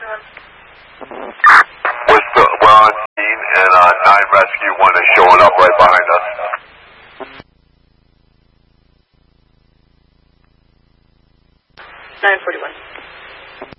We're on scene, and 9 Rescue 1 is showing up right behind us. 941.